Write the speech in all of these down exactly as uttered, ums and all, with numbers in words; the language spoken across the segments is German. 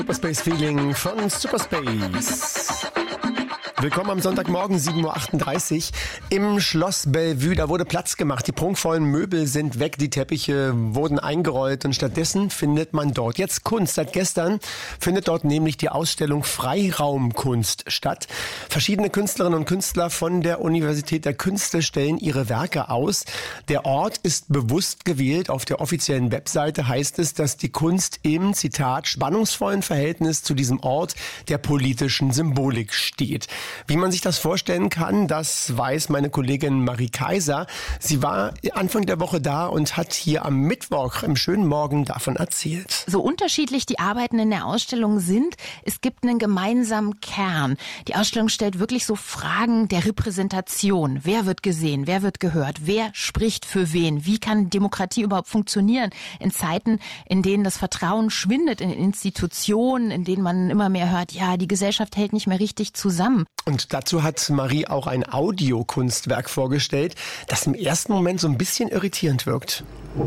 Superspace Feeling von Superspace. Willkommen am Sonntagmorgen, sieben Uhr achtunddreißig im Schloss Bellevue. Da wurde Platz gemacht. Die prunkvollen Möbel sind weg, die Teppiche wurden eingerollt und stattdessen findet man dort jetzt Kunst. Seit gestern findet dort nämlich die Ausstellung Freiraumkunst statt. Verschiedene Künstlerinnen und Künstler von der Universität der Künste stellen ihre Werke aus. Der Ort ist bewusst gewählt. Auf der offiziellen Webseite heißt es, dass die Kunst im, Zitat, spannungsvollen Verhältnis zu diesem Ort der politischen Symbolik steht. Wie man sich das vorstellen kann, das weiß meine Kollegin Marie Kaiser. Sie war Anfang der Woche da und hat hier am Mittwoch im schönen Morgen davon erzählt. So unterschiedlich die Arbeiten in der Ausstellung sind, es gibt einen gemeinsamen Kern. Die Ausstellung stellt wirklich so Fragen der Repräsentation. Wer wird gesehen? Wer wird gehört? Wer spricht für wen? Wie kann Demokratie überhaupt funktionieren in Zeiten, in denen das Vertrauen schwindet in Institutionen, in denen man immer mehr hört, ja, die Gesellschaft hält nicht mehr richtig zusammen. Und dazu hat Marie auch ein Audiokunstwerk vorgestellt, das im ersten Moment so ein bisschen irritierend wirkt.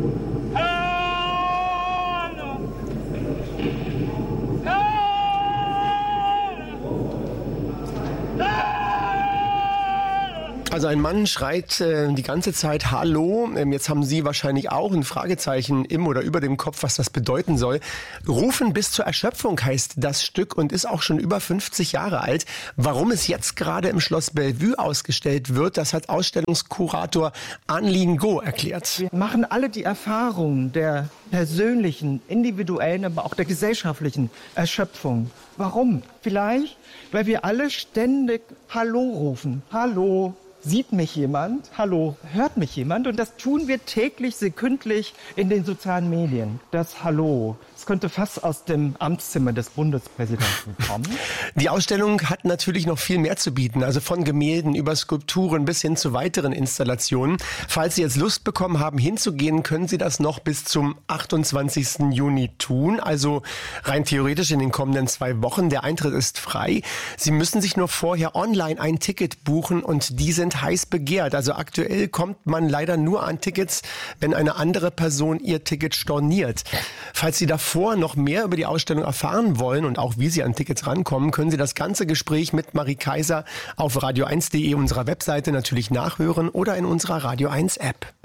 Also ein Mann schreit äh, die ganze Zeit Hallo. Ähm, jetzt haben Sie wahrscheinlich auch ein Fragezeichen im oder über dem Kopf, was das bedeuten soll. Rufen bis zur Erschöpfung heißt das Stück und ist auch schon über fünfzig Jahre alt. Warum es jetzt gerade im Schloss Bellevue ausgestellt wird, das hat Ausstellungskurator Anlin Go erklärt. Wir machen alle die Erfahrung der persönlichen, individuellen, aber auch der gesellschaftlichen Erschöpfung. Warum? Vielleicht, weil wir alle ständig Hallo rufen. Hallo. Sieht mich jemand? Hallo, hört mich jemand? Und das tun wir täglich, sekündlich in den sozialen Medien. Das Hallo. Es könnte fast aus dem Amtszimmer des Bundespräsidenten kommen. Die Ausstellung hat natürlich noch viel mehr zu bieten. Also von Gemälden über Skulpturen bis hin zu weiteren Installationen. Falls Sie jetzt Lust bekommen haben, hinzugehen, können Sie das noch bis zum achtundzwanzigsten Juni tun. Also rein theoretisch in den kommenden zwei Wochen. Der Eintritt ist frei. Sie müssen sich nur vorher online ein Ticket buchen und die sind heiß begehrt. Also aktuell kommt man leider nur an Tickets, wenn eine andere Person ihr Ticket storniert. Falls Sie davor noch mehr über die Ausstellung erfahren wollen und auch wie Sie an Tickets rankommen, können Sie das ganze Gespräch mit Marie Kaiser auf radio eins punkt de unserer Webseite natürlich nachhören oder in unserer Radio eins App.